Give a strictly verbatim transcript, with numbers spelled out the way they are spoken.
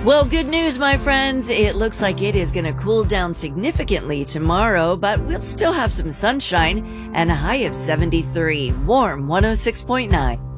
Well, good news, my friends. It looks like it is going to cool down significantly tomorrow, but we'll still have some sunshine and a high of seventy-three. Warm one oh six point nine.